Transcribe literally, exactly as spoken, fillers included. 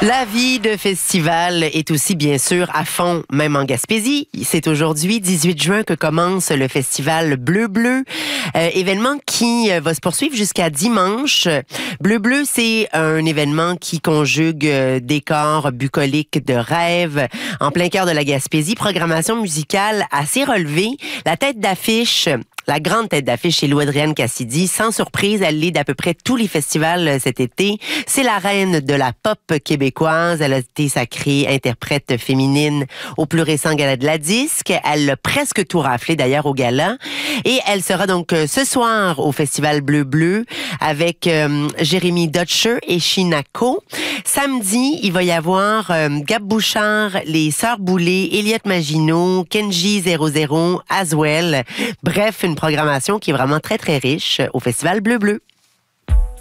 La vie de festival est aussi bien sûr à fond, même en Gaspésie. C'est aujourd'hui, dix-huit juin, que commence le festival Bleu Bleu, euh, événement qui euh, va se poursuivre jusqu'à dimanche. Bleu Bleu, c'est un événement qui conjugue euh, décors bucoliques de rêve en plein cœur de la Gaspésie, programmation musicale assez relevée, la tête d'affiche. La grande tête d'affiche, c'est Lou-Adrienne Cassidy. Sans surprise, elle l'est d'à peu près tous les festivals cet été. C'est la reine de la pop québécoise. Elle a été sacrée interprète féminine au plus récent gala de la disque. Elle l'a presque tout raflé d'ailleurs au gala. Et elle sera donc ce soir au festival Bleu Bleu avec euh, Jérémy Dutcher et Shinako. Samedi, il va y avoir euh, Gab Bouchard, les Sœurs Boulay, Elliot Maginot, Kenji zéro zéro, Aswell. Bref, une programmation qui est vraiment très, très riche au Festival Bleu Bleu.